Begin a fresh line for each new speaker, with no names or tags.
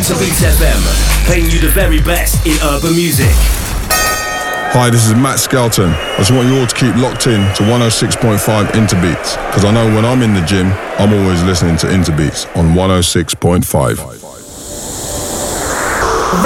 Interbeats FM, playing you the very best in urban music.
Hi, this is Matt Skelton. I just want you all to keep locked in to 106.5 Interbeats, because I know when I'm in the gym, I'm always listening to Interbeats on 106.5.